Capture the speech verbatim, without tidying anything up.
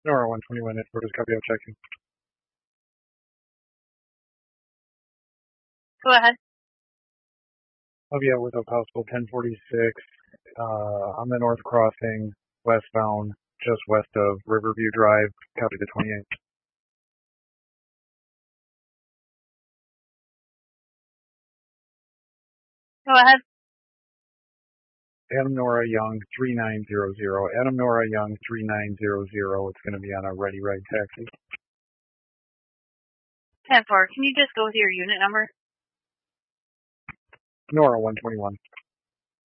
Nora one twenty-one, headquarters, copy out checking. Go ahead. I'll be out with a possible ten forty-six uh, on the North Crossing, westbound, just west of Riverview Drive, copy the twenty-eight. Go ahead. Adam Nora Young, three nine zero zero. Adam Nora Young, three nine zero zero. It's going to be on a ready ride taxi. ten four, can you just go with your unit number? Nora one twenty-one.